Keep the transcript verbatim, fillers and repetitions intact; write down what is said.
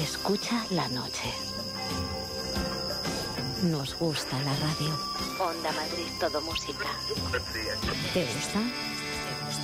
Escucha la noche. Nos gusta la radio. Onda Madrid, todo música. ¿Te gusta?